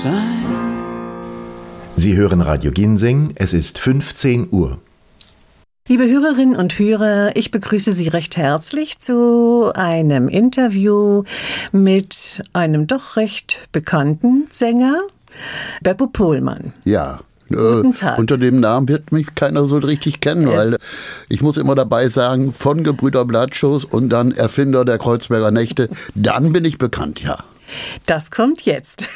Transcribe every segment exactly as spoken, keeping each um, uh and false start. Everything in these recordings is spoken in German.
sein. Sie hören Radio Ginseng, es ist fünfzehn Uhr. Liebe Hörerinnen und Hörer, ich begrüße Sie recht herzlich zu einem Interview mit einem doch recht bekannten Sänger, Beppo Pohlmann. Ja. Guten Tag. Äh, unter dem Namen wird mich keiner so richtig kennen, es weil ich muss immer dabei sagen, von Gebrüder Blattschuss und dann Erfinder der Kreuzberger Nächte, dann bin ich bekannt, ja. Das kommt jetzt.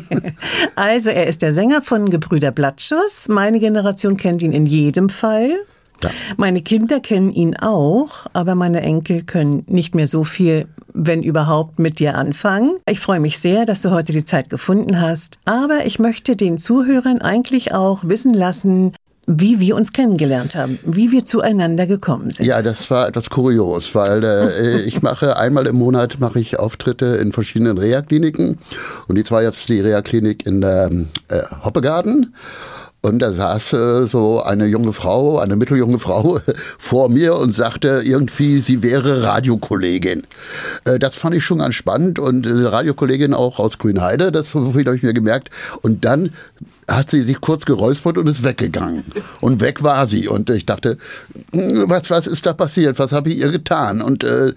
Also, er ist der Sänger von Gebrüder Blattschuss. Meine Generation kennt ihn in jedem Fall. Ja. Meine Kinder kennen ihn auch, aber meine Enkel können nicht mehr so viel, wenn überhaupt, mit dir anfangen. Ich freue mich sehr, dass du heute die Zeit gefunden hast. Aber ich möchte den Zuhörern eigentlich auch wissen lassen, wie wir uns kennengelernt haben, wie wir zueinander gekommen sind. Ja, das war etwas kurios, weil äh, ich mache einmal im Monat mache ich Auftritte in verschiedenen Reha-Kliniken. Und die war jetzt die Reha-Klinik in der äh, Hoppegarten. Und da saß äh, so eine junge Frau, eine mitteljunge Frau vor mir und sagte irgendwie, sie wäre Radiokollegin. Äh, das fand ich schon ganz spannend und äh, Radiokollegin auch aus Grünheide, das habe ich mir gemerkt. Und dann hat sie sich kurz geräuspert und ist weggegangen. Und weg war sie. Und ich dachte, was, was ist da passiert? Was habe ich ihr getan? Und äh,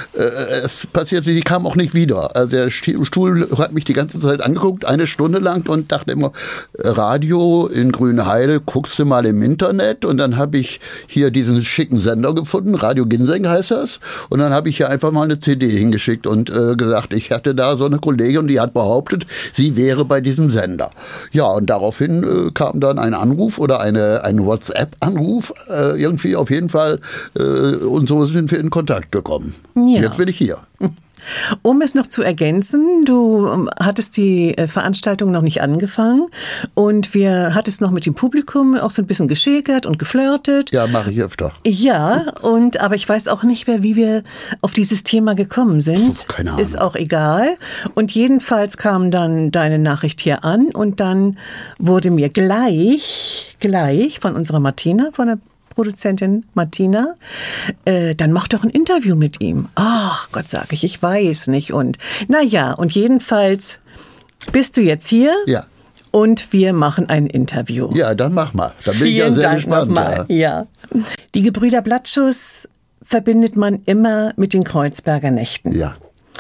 es passierte, die kam auch nicht wieder. Also der Stuhl hat mich die ganze Zeit angeguckt, eine Stunde lang und dachte immer, Radio in Grünheide, guckst du mal im Internet? Und dann habe ich hier diesen schicken Sender gefunden, Radio Ginseng heißt das. Und dann habe ich hier einfach mal eine C D hingeschickt und äh, gesagt, ich hatte da so eine Kollegin, die hat behauptet, sie wäre bei diesem Sender. Ja, und da Daraufhin äh, kam dann ein Anruf oder eine, ein WhatsApp-Anruf, äh, irgendwie auf jeden Fall. Äh, und so sind wir in Kontakt gekommen. Ja. Jetzt bin ich hier. Um es noch zu ergänzen, du hattest die Veranstaltung noch nicht angefangen und wir hattest noch mit dem Publikum auch so ein bisschen geschäkert und geflirtet. Ja, mache ich öfter. Ja, und aber ich weiß auch nicht mehr, wie wir auf dieses Thema gekommen sind. Puh, keine Ahnung. Ist auch egal. Und jedenfalls kam dann deine Nachricht hier an und dann wurde mir gleich, gleich von unserer Martina, von der Produzentin Martina, äh, dann mach doch ein Interview mit ihm. Ach Gott, sag ich, ich weiß nicht. Und naja, und jedenfalls bist du jetzt hier. Ja. Und wir machen ein Interview. Ja, dann mach mal. Da bin Vielen ich ja sehr Dank gespannt. Nochmal. Ja. ja. Die Gebrüder Blattschuss verbindet man immer mit den Kreuzberger Nächten. Ja.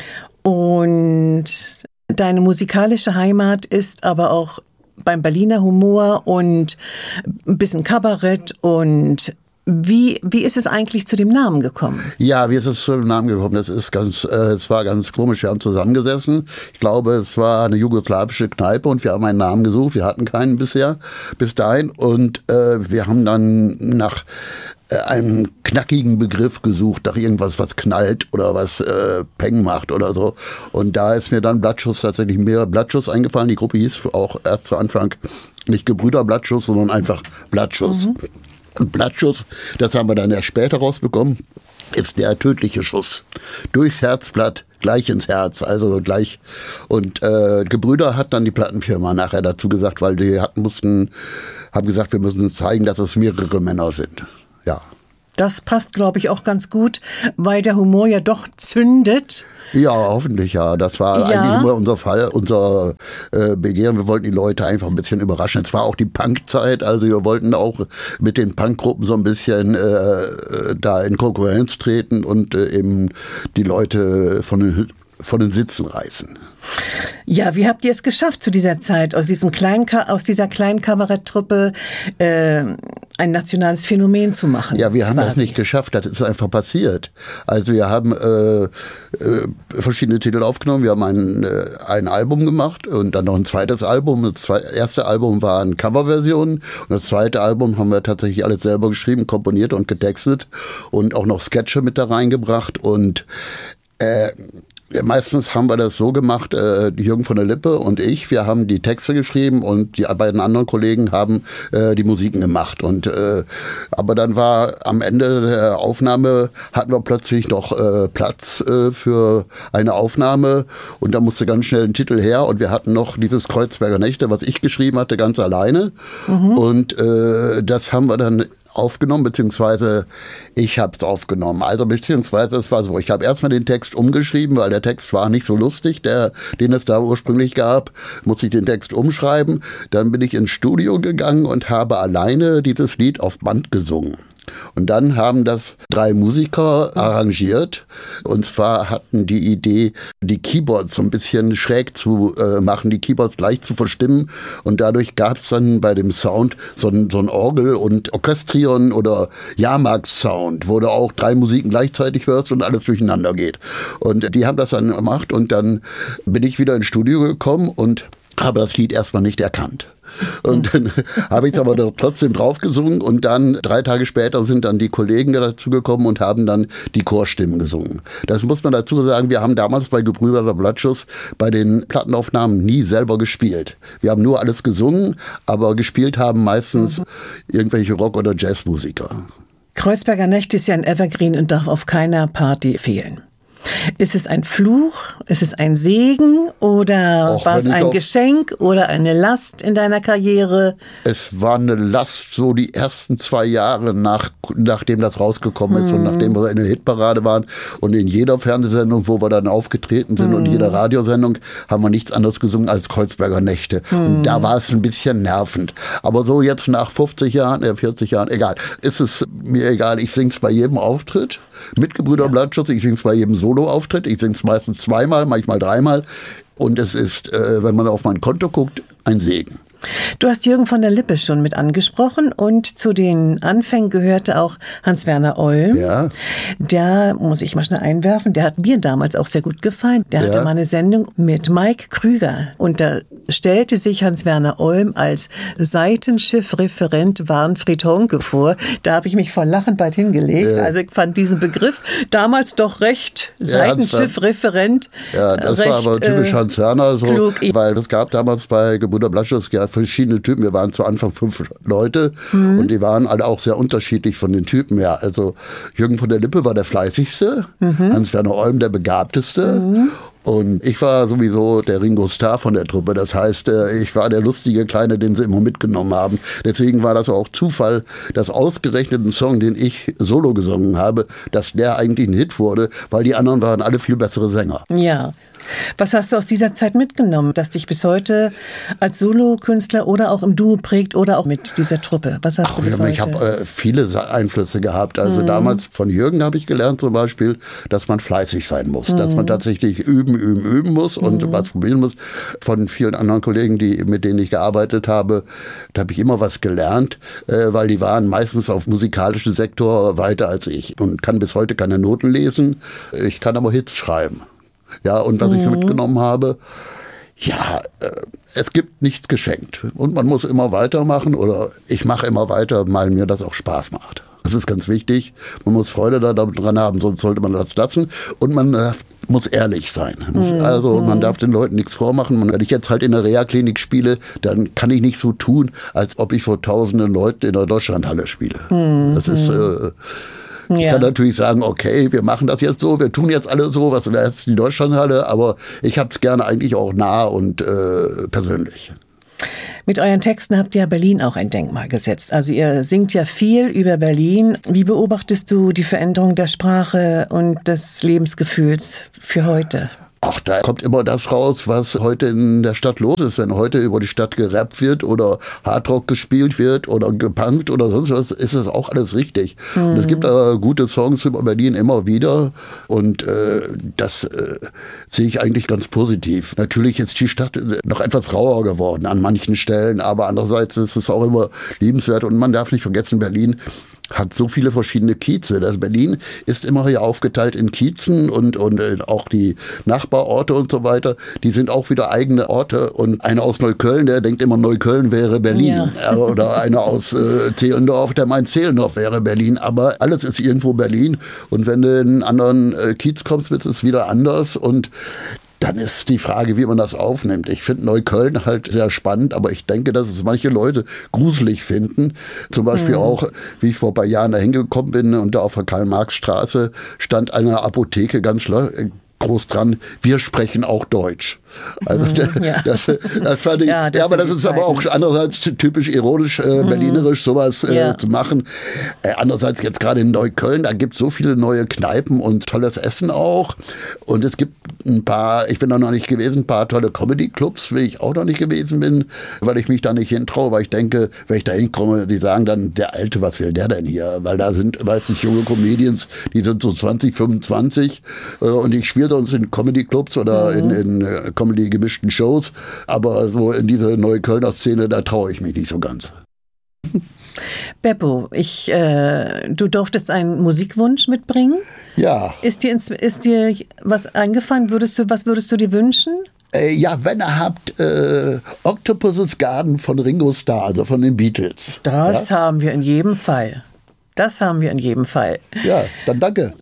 Und deine musikalische Heimat ist aber auch beim Berliner Humor und ein bisschen Kabarett. Und wie, wie ist es eigentlich zu dem Namen gekommen? Ja, wie ist es zu dem Namen gekommen? Das ist ganz, äh, es war ganz komisch. Wir haben zusammengesessen. Ich glaube, es war eine jugoslawische Kneipe und wir haben einen Namen gesucht. Wir hatten keinen bisher, bis dahin. Und äh, wir haben dann nach einem knackigen Begriff gesucht, nach irgendwas, was knallt oder was äh, Peng macht oder so. Und da ist mir dann Blattschuss tatsächlich mehr Blattschuss eingefallen. Die Gruppe hieß auch erst zu Anfang nicht Gebrüder Blattschuss, sondern einfach Blattschuss. Mhm. Und Blattschuss, das haben wir dann erst später rausbekommen, ist der tödliche Schuss. Durchs Herzblatt, gleich ins Herz, also gleich. Und äh, Gebrüder hat dann die Plattenfirma nachher dazu gesagt, weil die hatten, mussten, haben gesagt, wir müssen zeigen, dass es mehrere Männer sind. Ja. Das passt, glaube ich, auch ganz gut, weil der Humor ja doch zündet. Ja, hoffentlich, ja. Das war ja eigentlich immer unser Fall, unser äh, Begehren. Wir wollten die Leute einfach ein bisschen überraschen. Es war auch die Punkzeit, also wir wollten auch mit den Punkgruppen so ein bisschen äh, da in Konkurrenz treten und äh, eben die Leute von den von den Sitzen reißen. Ja, wie habt ihr es geschafft, zu dieser Zeit, aus diesem kleinen, aus dieser kleinen Kabaretttruppe äh, ein nationales Phänomen zu machen? Ja, wir haben quasi. das nicht geschafft, das ist einfach passiert. Also wir haben äh, äh, verschiedene Titel aufgenommen, wir haben ein, äh, ein Album gemacht und dann noch ein zweites Album. Das erste Album waren Coverversionen und das zweite Album haben wir tatsächlich alles selber geschrieben, komponiert und getextet und auch noch Sketche mit da reingebracht und äh, meistens haben wir das so gemacht, äh, Jürgen von der Lippe und ich, wir haben die Texte geschrieben und die beiden anderen Kollegen haben äh, die Musiken gemacht. Und äh, aber dann war am Ende der Aufnahme, hatten wir plötzlich noch äh, Platz äh, für eine Aufnahme und da musste ganz schnell ein Titel her und wir hatten noch dieses Kreuzberger Nächte, was ich geschrieben hatte, ganz alleine. Mhm. Und äh, das haben wir dann aufgenommen, beziehungsweise ich habe es aufgenommen. Also beziehungsweise es war so, ich habe erstmal den Text umgeschrieben, weil der Text war nicht so lustig, der, den es da ursprünglich gab, musste ich den Text umschreiben. Dann bin ich ins Studio gegangen und habe alleine dieses Lied auf Band gesungen. Und dann haben das drei Musiker arrangiert. Und zwar hatten die Idee, die Keyboards so ein bisschen schräg zu äh, machen, die Keyboards leicht zu verstimmen. Und dadurch gab es dann bei dem Sound so ein, so ein Orgel- und Orchestrion oder Jahrmarkt-Sound, wo du auch drei Musiken gleichzeitig hörst und alles durcheinander geht. Und die haben das dann gemacht und dann bin ich wieder ins Studio gekommen und habe das Lied erstmal nicht erkannt. Und dann habe ich es aber trotzdem drauf gesungen und dann drei Tage später sind dann die Kollegen dazu gekommen und haben dann die Chorstimmen gesungen. Das muss man dazu sagen, wir haben damals bei Gebrüder Blattschuss bei den Plattenaufnahmen nie selber gespielt. Wir haben nur alles gesungen, aber gespielt haben meistens mhm. irgendwelche Rock- oder Jazzmusiker. Kreuzberger Nächte ist ja ein Evergreen und darf auf keiner Party fehlen. Ist es ein Fluch? Ist es ein Segen? Oder Och, war es ein Geschenk oder eine Last in deiner Karriere? Es war eine Last so die ersten zwei Jahre, nach, nachdem das rausgekommen ist hm. und nachdem wir in der Hitparade waren. Und in jeder Fernsehsendung, wo wir dann aufgetreten sind hm. und jeder Radiosendung, haben wir nichts anderes gesungen als Kreuzberger Nächte. Hm. Und da war es ein bisschen nervend. Aber so jetzt nach fünfzig Jahren, äh vierzig Jahren, egal, ist es mir egal. Ich sing's bei jedem Auftritt. Mit Gebrüder Blattschuss, ich sing's bei jedem Solo-Auftritt. Ich sing's meistens zweimal, manchmal dreimal. Und es ist, äh, wenn man auf mein Konto guckt, ein Segen. Du hast Jürgen von der Lippe schon mit angesprochen und zu den Anfängen gehörte auch Hans-Werner Olm. Ja. Der, muss ich mal schnell einwerfen, der hat mir damals auch sehr gut gefallen. Der ja. hatte mal eine Sendung mit Mike Krüger und da stellte sich Hans-Werner Olm als Seitenschiffreferent Warnfried Honke vor. Da habe ich mich vor Lachen bald hingelegt. Ja. Also ich fand diesen Begriff damals doch recht ja, Seitenschiffreferent. Ja, das recht, war aber typisch Hans-Werner, so, klug. Weil das gab damals bei Gebrüder Blattschuss ja verschiedene Typen. Wir waren zu Anfang fünf Leute mhm. und die waren alle auch sehr unterschiedlich von den Typen her. Also Jürgen von der Lippe war der fleißigste, mhm. Hans-Werner Olm der begabteste mhm. und ich war sowieso der Ringo Starr von der Truppe. Das heißt, ich war der lustige Kleine, den sie immer mitgenommen haben. Deswegen war das auch Zufall, dass ausgerechnet ein Song, den ich solo gesungen habe, dass der eigentlich ein Hit wurde, weil die anderen waren alle viel bessere Sänger. Ja. Was hast du aus dieser Zeit mitgenommen, das dich bis heute als Solokünstler oder auch im Duo prägt oder auch mit dieser Truppe? Was hast Ach, du bis ich heute? Ich habe äh, viele Einflüsse gehabt. Also mhm. damals von Jürgen habe ich gelernt zum Beispiel, dass man fleißig sein muss, mhm. dass man tatsächlich üben, üben, üben muss und mhm. was probieren muss. Von vielen anderen Kollegen, die, mit denen ich gearbeitet habe, da habe ich immer was gelernt, äh, weil die waren meistens auf musikalischen Sektor weiter als ich und kann bis heute keine Noten lesen. Ich kann aber Hits schreiben. Ja, und was mhm. ich mitgenommen habe, ja, äh, es gibt nichts geschenkt. Und man muss immer weitermachen oder ich mache immer weiter, weil mir das auch Spaß macht. Das ist ganz wichtig. Man muss Freude daran haben, sonst sollte man das lassen. Und man äh, muss ehrlich sein. Mhm. Also man darf den Leuten nichts vormachen. Wenn ich jetzt halt in der Reha-Klinik spiele, dann kann ich nicht so tun, als ob ich vor tausenden Leuten in der Deutschlandhalle spiele. Mhm. Das ist... Äh, Ich ja. kann natürlich sagen, okay, wir machen das jetzt so, wir tun jetzt alle so, was wäre jetzt die Deutschlandhalle, aber ich habe es gerne eigentlich auch nah und äh, persönlich. Mit euren Texten habt ihr Berlin auch ein Denkmal gesetzt. Also ihr singt ja viel über Berlin. Wie beobachtest du die Veränderung der Sprache und des Lebensgefühls für heute? Ach, da kommt immer das raus, was heute in der Stadt los ist. Wenn heute über die Stadt gerappt wird oder Hardrock gespielt wird oder gepunkt oder sonst was, ist das auch alles richtig. Mhm. Und es gibt äh, gute Songs über Berlin immer wieder und äh, das äh, sehe ich eigentlich ganz positiv. Natürlich ist die Stadt noch etwas rauer geworden an manchen Stellen, aber andererseits ist es auch immer liebenswert und man darf nicht vergessen, Berlin hat so viele verschiedene Kieze. Das Berlin ist immer hier aufgeteilt in Kiezen und, und äh, auch die Nachbarorte und so weiter, die sind auch wieder eigene Orte. Und einer aus Neukölln, der denkt immer, Neukölln wäre Berlin. Ja. Oder einer aus äh, Zehlendorf, der meint, Zehlendorf wäre Berlin. Aber alles ist irgendwo Berlin. Und wenn du in einen anderen äh, Kiez kommst, wird es wieder anders. Und dann ist die Frage, wie man das aufnimmt. Ich finde Neukölln halt sehr spannend, aber ich denke, dass es manche Leute gruselig finden. Zum Beispiel mhm. auch, wie ich vor ein paar Jahren da hingekommen bin und da auf der Karl-Marx-Straße stand eine Apotheke ganz groß dran, wir sprechen auch Deutsch. Also Mhm, ja. das, das fand ich, Ja, ja, das aber sind das die ist aber auch andererseits typisch ironisch, äh, berlinerisch, sowas äh, Ja. zu machen. Äh, andererseits jetzt gerade in Neukölln, da gibt es so viele neue Kneipen und tolles Essen auch. Und es gibt ein paar, ich bin da noch nicht gewesen, ein paar tolle Comedy-Clubs, wie ich auch noch nicht gewesen bin, weil ich mich da nicht hintraue, weil ich denke, wenn ich da hinkomme, die sagen dann, der Alte, was will der denn hier? Weil da sind meistens junge Comedians, die sind so zwanzig, fünfundzwanzig äh, und ich spiele sonst in Comedy-Clubs oder in, in äh, Comedy-gemischten Shows, aber so in diese Neuköllner Szene, da traue ich mich nicht so ganz. Beppo, ich, äh, du durftest einen Musikwunsch mitbringen. Ja. Ist dir, ins, ist dir was eingefallen? Würdest du, was würdest du dir wünschen? Äh, ja, wenn ihr habt, äh, Octopus's Garden von Ringo Starr, also von den Beatles. Das ja? haben wir in jedem Fall. Das haben wir in jedem Fall. Ja, dann danke.